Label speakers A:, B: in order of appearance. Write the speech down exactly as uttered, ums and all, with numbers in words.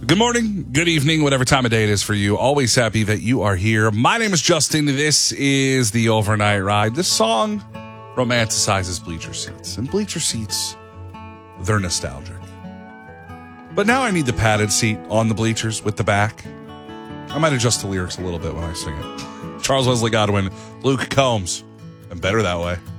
A: Good morning, good evening, whatever time of day it is for you. Always happy that you are here. My name is Justin. This is the Overnight Ride. This song romanticizes Bleacher Seats. And Bleacher Seats, they're nostalgic. But now I need the padded seat on the bleachers with the back. I might adjust the lyrics a little bit when I sing it. Charles Wesley Godwin, Luke Combs, and Better That Way.